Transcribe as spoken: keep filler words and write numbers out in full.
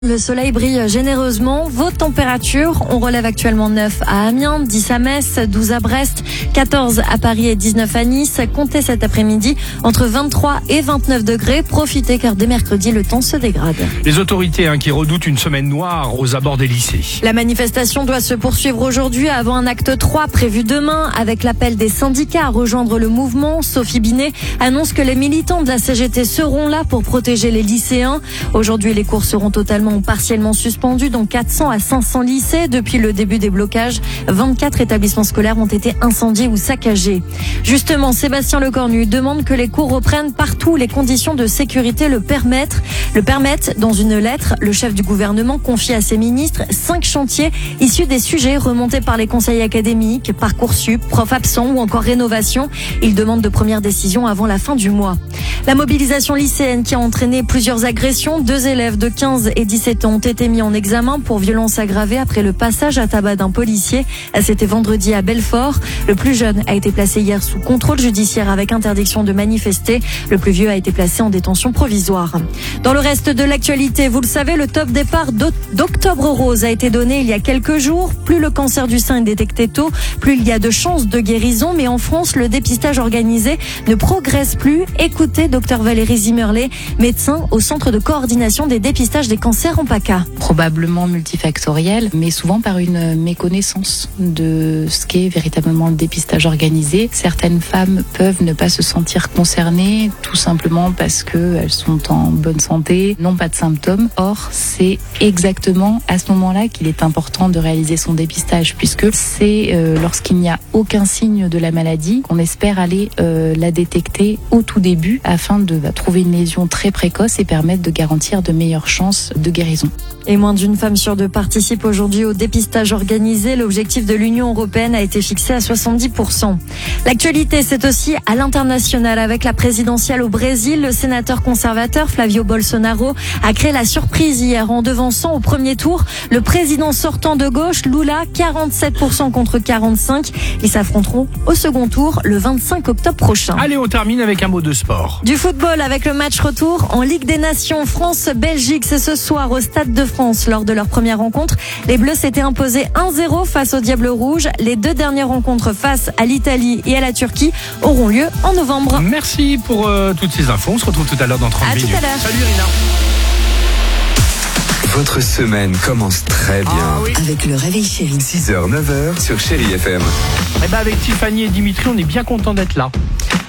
Le soleil brille généreusement. Vos températures, on relève actuellement neuf à Amiens, dix à Metz, douze à Brest, quatorze à Paris et dix-neuf à Nice. Comptez cet après-midi entre vingt-trois et vingt-neuf degrés. Profitez car dès mercredi, le temps se dégrade. Les autorités hein, qui redoutent une semaine noire aux abords des lycées. La manifestation doit se poursuivre aujourd'hui avant un acte trois prévu demain avec l'appel des syndicats à rejoindre le mouvement. Sophie Binet annonce que les militants de la C G T seront là pour protéger les lycéens. Aujourd'hui, les cours seront totalement ou partiellement suspendus dans quatre cents à cinq cents lycées. Depuis le début des blocages, vingt-quatre établissements scolaires ont été incendiés ou saccagés. Justement, Sébastien Lecornu demande que les cours reprennent partout où les conditions de sécurité le permettent. Le permettent. Dans une lettre, le chef du gouvernement confie à ses ministres cinq chantiers issus des sujets remontés par les conseils académiques, Parcoursup, profs absents ou encore rénovation. Il demande de premières décisions avant la fin du mois. La mobilisation lycéenne qui a entraîné plusieurs agressions. Deux élèves de quinze et dix-sept ans ont été mis en examen pour violence aggravée après le passage à tabac d'un policier. C'était vendredi à Belfort. Le plus jeune a été placé hier sous contrôle judiciaire avec interdiction de manifester. Le plus vieux a été placé en détention provisoire. Dans le reste de l'actualité, vous le savez, le top départ d'Octobre Rose a été donné il y a quelques jours. Plus le cancer du sein est détecté tôt, plus il y a de chances de guérison. Mais en France, le dépistage organisé ne progresse plus. Écoutez docteur Valérie Zimmerlet, médecin au Centre de coordination des dépistages des cancers en PACA. Probablement multifactoriel, mais souvent par une méconnaissance de ce qu'est véritablement le dépistage organisé. Certaines femmes peuvent ne pas se sentir concernées, tout simplement parce qu'elles sont en bonne santé, n'ont pas de symptômes. Or, c'est exactement à ce moment-là qu'il est important de réaliser son dépistage, puisque c'est euh, lorsqu'il n'y a aucun signe de la maladie qu'on espère aller euh, la détecter au tout début, afin de bah, trouver une lésion très précoce et permettre de garantir de meilleures chances de guérison. Et moins d'une femme sur deux participe aujourd'hui au dépistage organisé. L'objectif de l'Union européenne a été fixé à soixante-dix pour cent. L'actualité, c'est aussi à l'international. Avec la présidentielle au Brésil, le sénateur conservateur Flavio Bolsonaro a créé la surprise hier en devançant au premier tour le président sortant de gauche, Lula, quarante-sept pour cent contre quarante-cinq. Ils s'affronteront au second tour le vingt-cinq octobre prochain. Allez, on termine avec un mot de sport. Du football avec le match retour en Ligue des Nations. France-Belgique, c'est ce soir au Stade de France. Lors de leur première rencontre, les Bleus s'étaient imposés un zéro face aux Diables Rouges. Les deux dernières rencontres face à l'Italie et à la Turquie auront lieu en novembre. Merci pour euh, toutes ces infos. On se retrouve tout à l'heure dans trente à minutes. Tout à l'heure. Salut Irina. Votre semaine commence très bien. Ah, oui. Avec le réveil chéri. six heures, neuf heures sur Chérie F M. Eh ben avec Tiffany et Dimitri, on est bien content d'être là.